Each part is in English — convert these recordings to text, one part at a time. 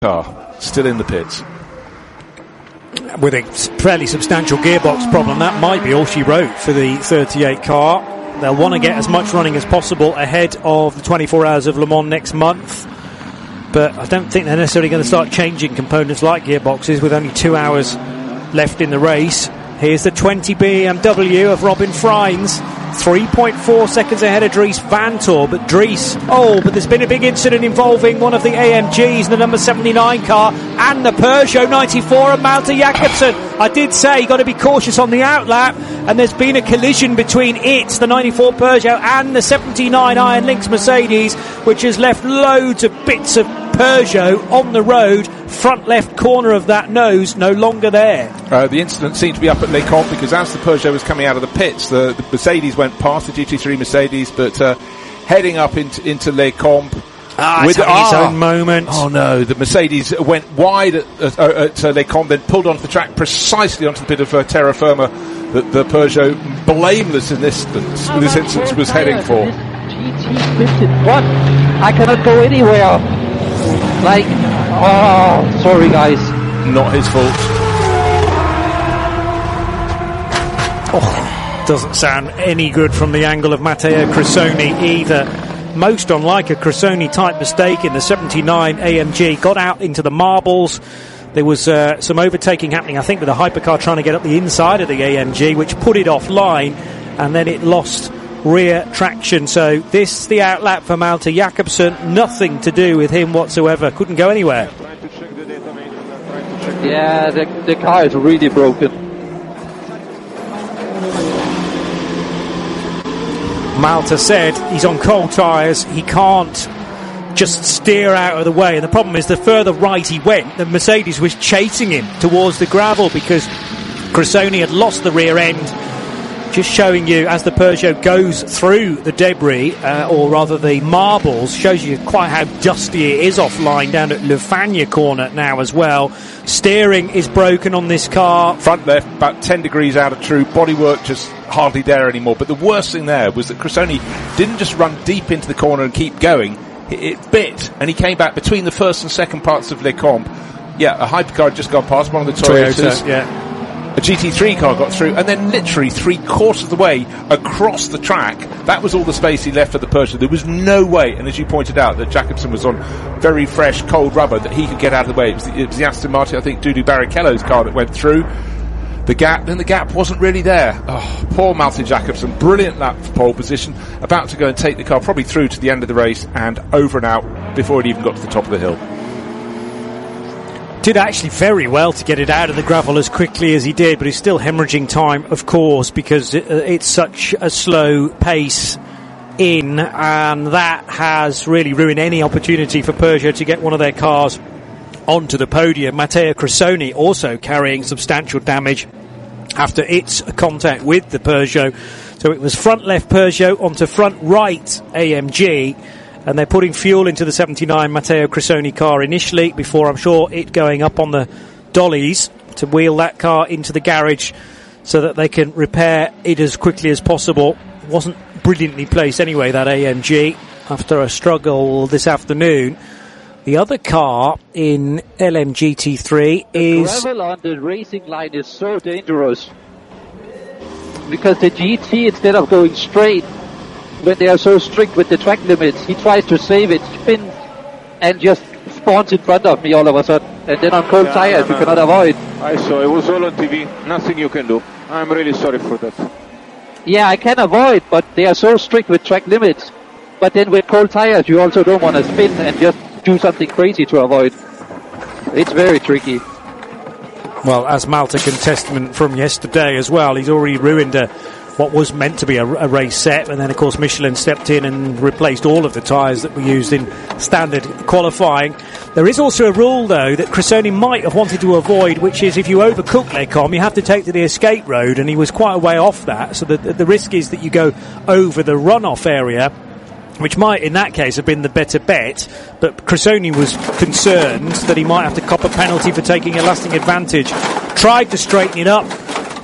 car still in the pits. With a fairly substantial gearbox problem, that might be all she wrote for the 38 car. They'll want to get as much running as possible ahead of the 24 Hours of Le Mans next month. But I don't think they're necessarily going to start changing components like gearboxes with only 2 hours left in the race. Here's the 20 BMW of Robin Freins, 3.4 seconds ahead of Dries Vanthoor. But but there's been a big incident involving one of the AMGs, the number 79 car, and the Peugeot 94 of Malte Jacobsen. I did say you've got to be cautious on the outlap, and there's been a collision between the 94 Peugeot, and the 79 Iron Lynx Mercedes, which has left loads of bits of Peugeot on the road. Front left corner of that nose no longer there. The incident seemed to be up at Les Combes, because as the Peugeot was coming out of the pits, the Mercedes went past the GT3 Mercedes, but heading up into Les Combes with its own moment. Oh no, the Mercedes went wide at Les Combes, then pulled onto the track precisely onto the bit of terra firma that the Peugeot, blameless in this instance, was heading for. What? I cannot go anywhere. Sorry guys. Not his fault. Doesn't sound any good from the angle of Matteo Cressoni either. Most unlike a Cressoni type mistake in the 79 AMG. Got out into the marbles. There was some overtaking happening, I think, with a hypercar trying to get up the inside of the AMG, which put it offline, and then it lost rear traction. So this, the outlap for Malte Jacobsen, nothing to do with him whatsoever. Couldn't go anywhere. Yeah, the car is really broken. Malte said he's on cold tyres, he can't just steer out of the way, and the problem is the further right he went, the Mercedes was chasing him towards the gravel because Cressoni had lost the rear end. Just showing you as the Peugeot goes through the debris, or rather the marbles, shows you quite how dusty it is offline down at Le Fagnes corner now as well. Steering is broken on this car. Front left, about 10 degrees out of true. Bodywork just hardly there anymore. But the worst thing there was that Cressoni didn't just run deep into the corner and keep going. It bit, and he came back between the first and second parts of Les Combes. Yeah, a hypercar had just gone past, one of the Toyotas. Yeah. A GT3 car got through, and then literally 3/4 of the way across the track, that was all the space he left for the Peugeot. There was no way, and as you pointed out, that Jacobsen was on very fresh, cold rubber, that he could get out of the way. It was the Aston Martin, I think, Dudu Barrichello's car that went through the gap, and the gap wasn't really there. Oh, poor Malte Jacobsen. Brilliant lap for pole position, about to go and take the car probably through to the end of the race and over and out before it even got to the top of the hill. Did actually very well to get it out of the gravel as quickly as he did, but he's still hemorrhaging time, of course, because it's such a slow pace in, and that has really ruined any opportunity for Peugeot to get one of their cars onto the podium. Matteo Cressoni also carrying substantial damage after its contact with the Peugeot. So it was front left Peugeot onto front right AMG, and they're putting fuel into the 79 Matteo Cressoni car initially, before I'm sure it going up on the dollies to wheel that car into the garage so that they can repair it as quickly as possible. It wasn't brilliantly placed anyway, that AMG, after a struggle this afternoon. The other car in LMGT3 is... The gravel on the racing line is so dangerous, because the GT, instead of going straight, when they are so strict with the track limits, he tries to save it, spins, and just spawns in front of me all of a sudden. And then on cold tires, you cannot avoid. I saw, it was all on TV, nothing you can do. I'm really sorry for that. Yeah, I can avoid, but they are so strict with track limits. But then with cold tires, you also don't want to spin and just do something crazy to avoid. It's very tricky. Well, as Malte can testament from yesterday as well, he's already ruined what was meant to be a race set, and then of course Michelin stepped in and replaced all of the tyres that were used in standard qualifying. There is also a rule though that Cressoni might have wanted to avoid, which is if you overcook Les Combes, you have to take to the escape road, and he was quite a way off that, so the risk is that you go over the runoff area, which might in that case have been the better bet, but Cressoni was concerned that he might have to cop a penalty for taking a lasting advantage. Tried to straighten it up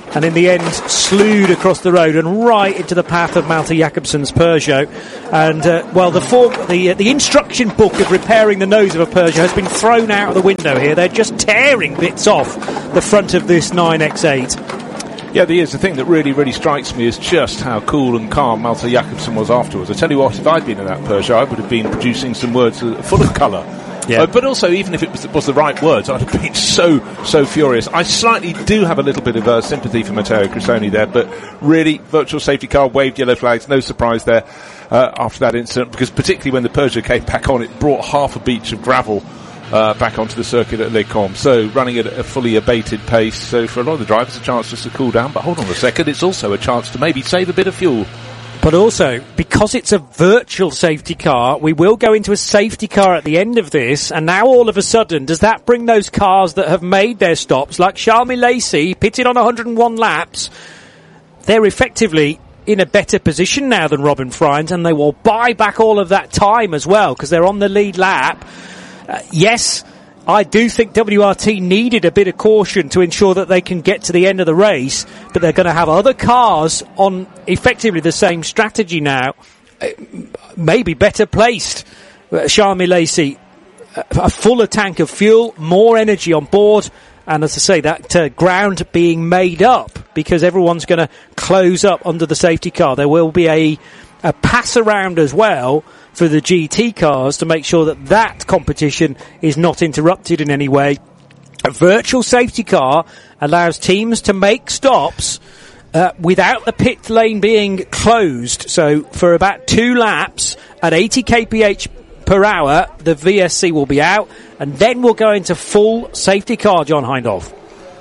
and in the end slewed across the road and right into the path of Malte Jakobsen's Peugeot. And the instruction book of repairing the nose of a Peugeot has been thrown out of the window here. They're just tearing bits off the front of this 9X8. Yeah, the thing that really, really strikes me is just how cool and calm Malte Jakobsen was afterwards. I tell you what, if I'd been in that Peugeot, I would have been producing some words full of colour. Yeah. But also, even if it was the right words, I'd have been so furious. I slightly do have a little bit of sympathy for Matteo Cressoni there, but really, virtual safety car, waved yellow flags, no surprise there after that incident, because particularly when the Peugeot came back on, it brought half a beach of gravel back onto the circuit at Les Combes. So running at a fully abated pace, so for a lot of the drivers, a chance just to cool down. But hold on a second, it's also a chance to maybe save a bit of fuel. But also, because it's a virtual safety car, we will go into a safety car at the end of this, and now all of a sudden, does that bring those cars that have made their stops, like Charles Milesi, pitted on 101 laps, they're effectively in a better position now than Robin Frijns, and they will buy back all of that time as well, because they're on the lead lap. Yes, I do think WRT needed a bit of caution to ensure that they can get to the end of the race, but they're going to have other cars on effectively the same strategy now, maybe better placed. Charles Milesi, a fuller tank of fuel, more energy on board, and as I say, that ground being made up because everyone's going to close up under the safety car. There will be a pass around as well for the GT cars to make sure that competition is not interrupted in any way. A virtual safety car allows teams to make stops without the pit lane being closed. So for about 2 laps at 80 kph per hour, the VSC will be out, and then we'll go into full safety car, John Hindhaugh.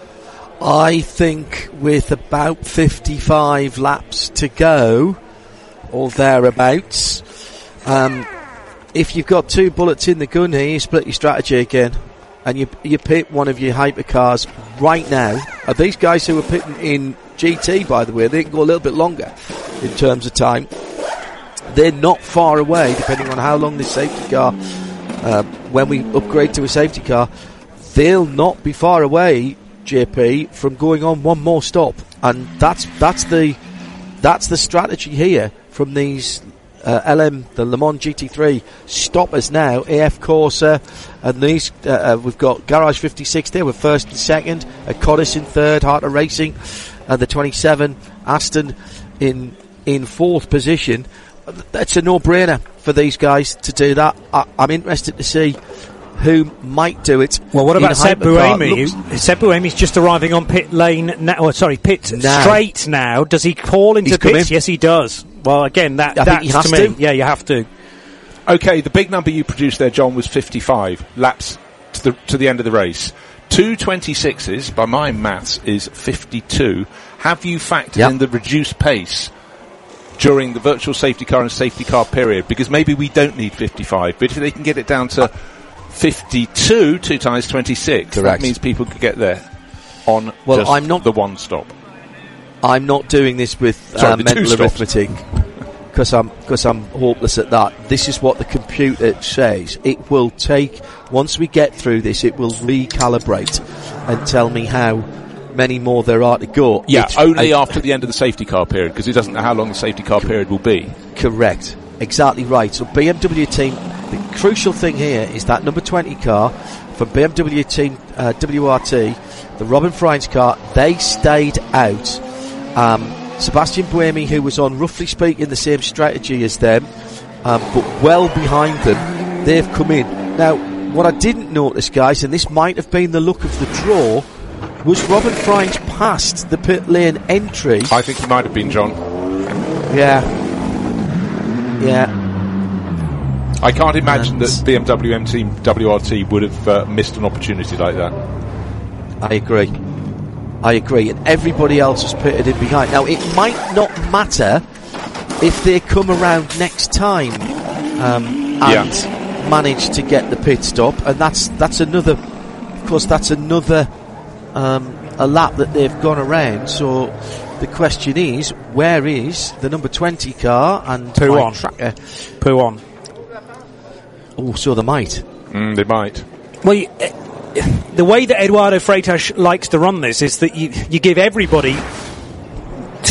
I think with about 55 laps to go, or thereabouts, if you've got 2 bullets in the gun here, you split your strategy again, and you pit one of your hypercars right now. These guys who are pitting in GT, by the way, they can go a little bit longer in terms of time. They're not far away, depending on how long this safety car, when we upgrade to a safety car, they'll not be far away, JP, from going on one more stop, and that's the strategy here from these the Le Mans GT3 stoppers now. AF Corsa, and these we've got Garage 56 there with first and second, Codis in third, Harter Racing, and the 27 Aston in fourth position. That's a no-brainer for these guys to do that. I'm interested to see who might do it. Well, what about Seb Buemi? Seb Buemi's just arriving on pit lane now. Straight now. Does he call into pits? Yes, he does. Well, again, that's to me. Yeah, you have to. Okay, the big number you produced there, John, was 55 laps to the end of the race. 2:26s, by my maths, is 52. Have you factored in the reduced pace during the virtual safety car and safety car period? Because maybe we don't need 55, but if they can get it down to 52, 2 times 26, correct, that means people could get there on the one stop. I'm not doing this with mental arithmetic because I'm hopeless at that. This is what the computer says. It will take, once we get through this, it will recalibrate and tell me how many more there are to go. Yeah, only after the end of the safety car period, because it doesn't know how long the safety car period will be. Correct. Exactly right. So BMW team, the crucial thing here is that number 20 car from BMW team WRT, the Robin Frijns car, they stayed out. Sebastian Buemi, who was on, roughly speaking, the same strategy as them, but well behind them, they've come in. Now, what I didn't notice, guys, and this might have been the look of the draw, was Robin Frijns past the pit lane entry. I think he might have been, John. Yeah. I can't imagine that BMW M Team WRT would have missed an opportunity like that. I agree, and everybody else has pitted in behind. Now, it might not matter if they come around next time and manage to get the pit stop, and that's another, of course, a lap that they've gone around. So the question is, where is the number 20 car and tracker? Pouon. Oh, so they might. They might. Well, the way that Eduardo Freitas likes to run this is that you give everybody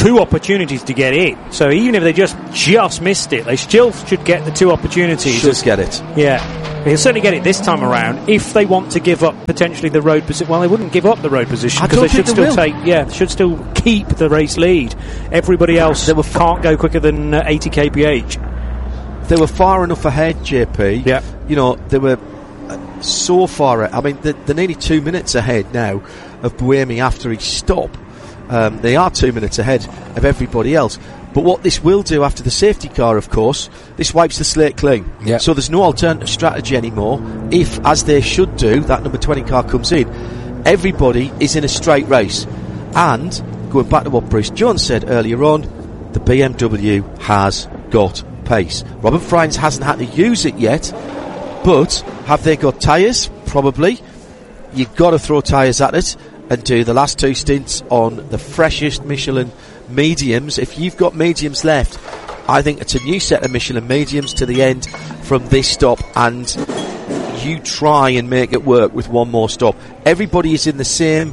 2 opportunities to get in. So even if they just missed it, they still should get the 2 opportunities. Should get it. Yeah. They'll certainly get it this time around if they want to give up potentially the road position. Well, they wouldn't give up the road position because they should still they should still keep the race lead. Everybody else can't go quicker than 80 kph. They were far enough ahead, JP. Yeah. You know, they were so far. I mean, they're nearly 2 minutes ahead now of Buemi after his stop. They are 2 minutes ahead of everybody else. But what this will do after the safety car, of course, this wipes the slate clean. Yeah. So there's no alternative strategy anymore. If, as they should do, that number 20 car comes in, everybody is in a straight race. And, going back to what Bruce Jones said earlier on, the BMW has got pace. Robert Frijns hasn't had to use it yet, but have they got tyres? Probably. You've got to throw tyres at it and do the last 2 stints on the freshest Michelin mediums. If you've got mediums left, I think it's a new set of Michelin mediums to the end from this stop, and you try and make it work with one more stop. Everybody is in the same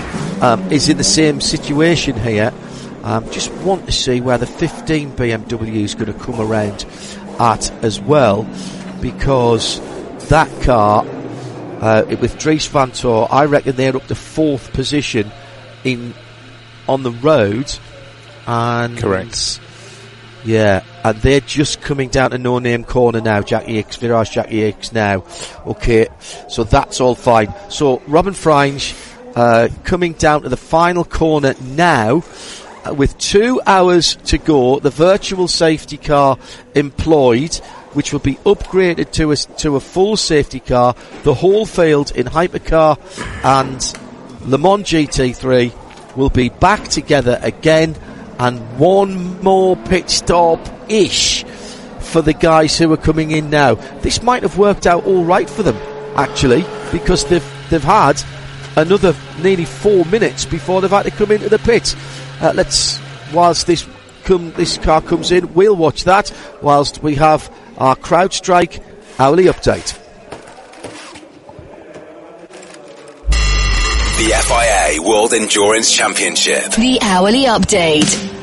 situation here. Just want to see where the 15 BMW is going to come around at as well, because that car with Dries Vanthoor, I reckon they're up to 4th position on the road. And correct. Yeah, and they're just coming down to No Name Corner now, Virage Jackie Hicks now. Okay, so that's all fine. So Robin Frijns coming down to the final corner now, with 2 hours to go. The virtual safety car employed, which will be upgraded to a full safety car. The whole field in Hypercar and Le Mans GT3 will be back together again, and one more pit stop-ish for the guys who are coming in now. This might have worked out all right for them, actually, because they've had another nearly 4 minutes before they've had to come into the pit. Whilst this car comes in, we'll watch that whilst we have our CrowdStrike hourly update. The FIA World Endurance Championship. The hourly update.